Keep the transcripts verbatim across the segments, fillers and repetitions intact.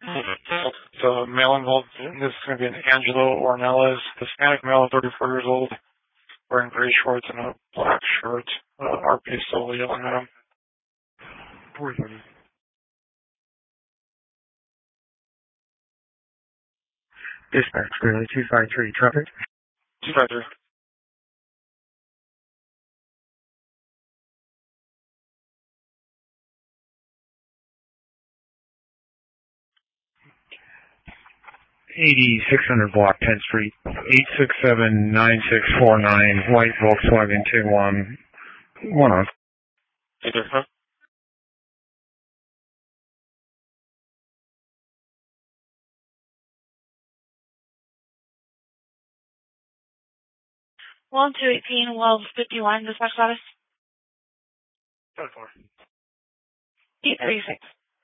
The male involved in this is going to be an Angelo Ornelas, Hispanic male, thirty-four years old, wearing gray shorts and a black shirt. Uh, R P still yelling at him. four thirty. Dispatch, really, two five three, traffic. two five three. eighty-six hundred block, tenth Street, eight six seven nine six four nine, white Volkswagen Tiguan, one on. Hey there, huh? one two eighteen, Wells fifty-one, dispatch status. ten four. eight thirty-six.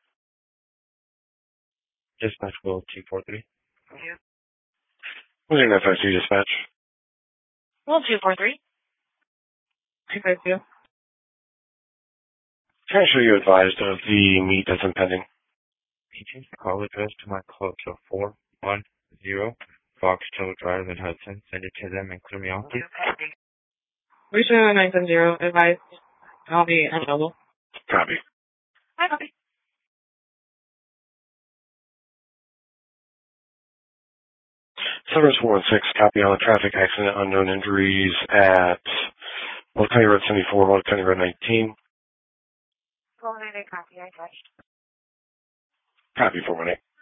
Dispatch, Will two four three. Yeah. What's your F I C dispatch? Well, two four three. two five two. Can I show you advised of the meet that's impending? Can you change the call address to my call to four one zero Foxtel Drive in Hudson? Send it to them and clear me off, please. Reaching nine seven zero, advised. I'll be available. Copy. Hi, copy. Service four one six, copy on a traffic accident, unknown injuries at Old County Road seventy-four, Old County Road nineteen. four one eight, copy, I touched. Copy four one eight.